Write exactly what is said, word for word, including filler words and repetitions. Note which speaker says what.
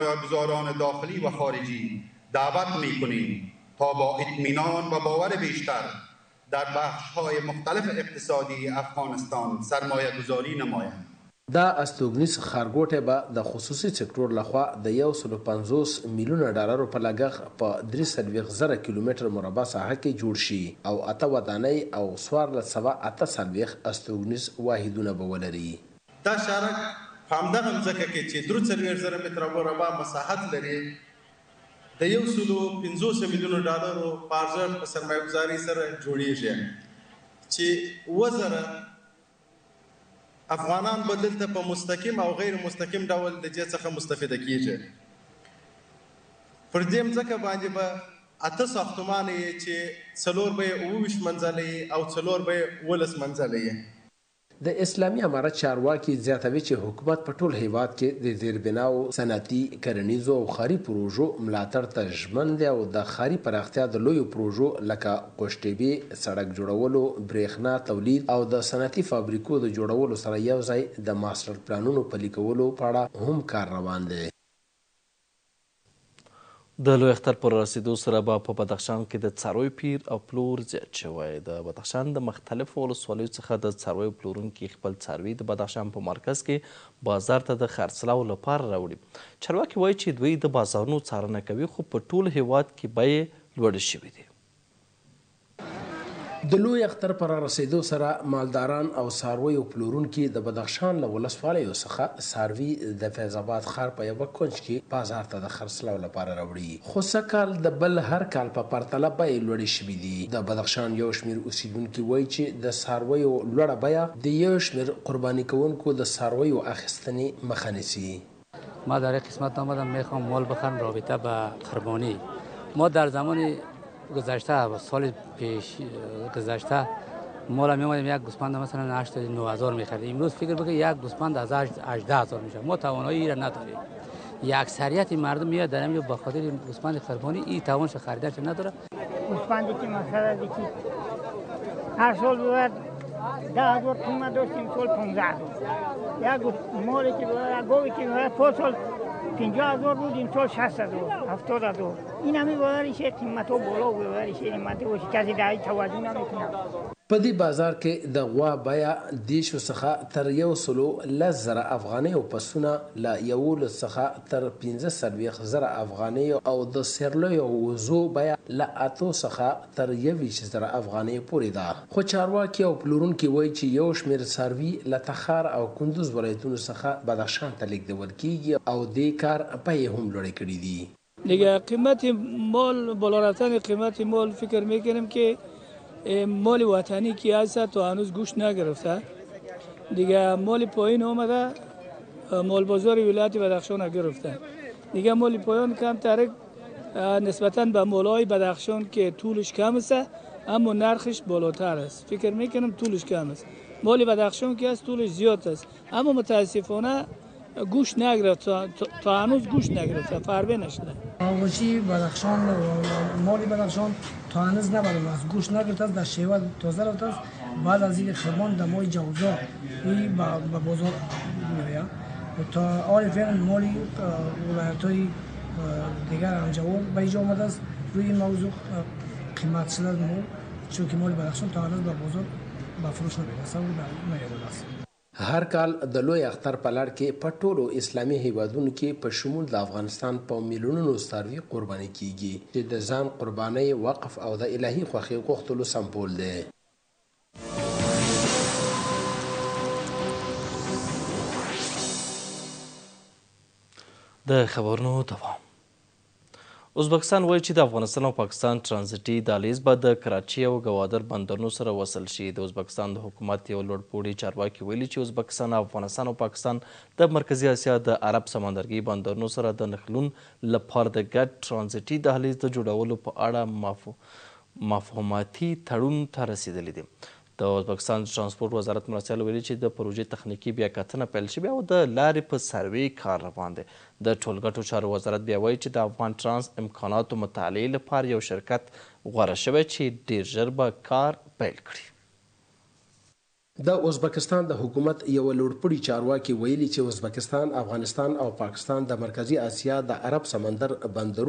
Speaker 1: گزاران داخلی و خارجی دعوت می‌کنیم تا با اطمینان و باور بیشتر در بخش‌های مختلف اقتصادی افغانستان سرمایه گذاری نمایند.
Speaker 2: دا استوګنیز ښارګوټی به د خصوصي سکتور لخوا د یو سلو پنځوس میلیونه ډالرو په لګښت په درې څلوېښت زره کیلومتر مربع ساحه کې جوړ شي او اته ودانۍ او څوارلس سوه اته څلوېښت استوګنیز واحدونه به ولري.
Speaker 1: دا شارک په همدغه مځکه کې چې درې څلوېښت زره متره مربع مساحت لري د یو سلو پنځوس میلیونو ډالرو په ارزښت په سرمایه ګذاري سره جوړیږي چې اووه زره افغانان به دلته په مستقیم او غیر مستقیم ډول د دې څخه مستفیده کیږي. پر دې مځکه باندې به اته ساختمانه یې چې څلور به یې اوه ویشت منزله او څلور به یې اوولس منزله یې.
Speaker 2: د اسلامي امارت چارواکي زیاتوي چې حکومت په ټول هیواد کې د زیربناو صنعتي کرنیزو او ښاري پروژو ملاتړ ته ژمن دی او د ښاري پراختیا د لویو پروژو لکه قوشتېبې سړک جوړولو برېښنا تولید او د صنعتي فابریکو د جوړولو سره یو ځای د ماسټر پلانونو پلي کولو په اړه هم کار روان دی.
Speaker 3: د لوی اختر پر رسیدو سره به په بدخشان کې د څارویو پیر او پلور زیات شوی. د بدخشان د مختلفو ولسوالیو څخه د څارویو پلورونکي خپل څاروي د بدخشان په مرکز کې بازار ته د خرڅلاو لپاره راوړي. چارواکي وایي چې دوی د بازارونو څارنه کوي خو په ټول هیواد کې بیې لوړې شوي دي.
Speaker 2: د لوی اختر پر رسیدو سره مالداران او څارویو پلورونکي د بدخشان له ولسوالیو څخه څاروي د فیض آباد ښار په یوه کونج کې بازار ته د خرڅلاو لپاره راوړي. خو سږکال د بل هر کال په پرتله بیې لوړې شوي دي. د بدخشان یو شمېر اوسیدونکي وایي چې د څارویو لوړه بیه د یو شمېر قرباني کوونکو د څارویو اخیستنې مخه نیسي.
Speaker 4: ما در این قسمت آمدم میخوام مال بخرم رابطه به قربانی. ما در زمان گذشته و سال پیش گذشته مال می‌آمدیم یک گوسفند مثلا هشت نه هزار می‌خریدیم. امروز فکر بکنید یک گوسفند از هجده هزار میشه. ما توانایی را نداریم. یک اکثریت مردم میاد در همین به خاطر گوسفند قربانی این توانش خریدنش نداره.
Speaker 5: گوسفندی که مثلا دیگه هر سال بود ده هزار قیمت داشتیم سال پانزده هزار. یک مالی که بود گوی که بود پس سال پنجاه هزار بود این سال شصت هزار هفتاد هزار. این همه بازارش قیمت ها بالا بود بازارش قیمت باشه کسی در توجه نمیکنه.
Speaker 2: په دې بازار کې د غوا بیه دیشو څخه تر یو سلو لس زره افغانۍ او پسونه له یولس څخه تر پنځه څلوېښت زره افغانۍ او د سیرلیو او وزو بیه له اتو څخه تر یوویشت زره افغانۍ پورې ده. خو چارواکي او پلورونکي وایي چې یو شمېر څاروي له تخار او کندوز ولایتونو څخه بدخشان ته لیږدول کیږي او دې کار بیې هم لوړې کړي دي.
Speaker 6: دیگه قیمت مال بالا رفتن قیمت مال فکر میکنیم که مال وطنی که هست تا هنوز گوش نگرفته. دیگه مال پایین آمده مال بازار ولایت بدخشان گرفته. دیگه مال پایین کم تر نسبتا به مالای بدخشان که طولش کم است اما نرخش بالاتر است. فکر میکنم طولش کم است. مال بدخشان که است طولش زیاد است اما متاسفانه گوش نگرفت تا, تا هنوز گوش نگرفته فربه نشده.
Speaker 7: آواشی بدخشان مالی بدخشان تا هنوز نبرده است گوش نگرفته است در شیوه تازه رفته است. بعد از این خرمان در ماه جوزا این به بازار می‌آید تا آل فعلا مالی ولایت‌های دیگر انجوان به اینجا آمده است. روی این موضوع قیمت شده مال چون که مال بدخشان تا هنوز به بازار به فروش نمی‌رسد و نیامده است.
Speaker 2: هر کال د لوی اختر په لړ کې په ټولو اسلامي هیوادونو کې په شمول د افغانستان په میلیونونو څاروي قرباني کیږي چې د ځان قربانۍ وقف او د الهي خوښۍ غوښتلو سمبول دی.
Speaker 3: د خبرونو دوام. ازبکستان وایي چې د افغانستان او پاکستان ترانزیتي دهلیز به د کراچي او ګوادر بندرونو سره وصل شي. د ازبکستان د حکومت یو لوړپوړي چارواکي ویلي چې ازبکستان او افغانستان او پاکستان د مرکزي اسیا د عرب سمندرګي بندرونو سره د نښلون لپاره د ګډ ترانزیتي دهلیز د جوړولو په اړه مفاهماتي تړون ته رسیدلی دي. د ازبکستان ترانسپورټ وزارت مرستیال ویلي چې د پروژې تخنیکي بیاکتنه پیل شوې او د لارې په سروې کار روان دی. د ټولګټو چارو وزارت بیا وایي چې د افغان ترانس امکاناتو مطالعې لپاره یو شرکت غوره شوی چې ډیر ژر به کار پیل کړي.
Speaker 2: د ازبکستان د حکومت یو لوړپوړي چارواکي ویلي چې ازبکستان، افغانستان او پاکستان د مرکزي اسیا د عرب سمندر بندرونو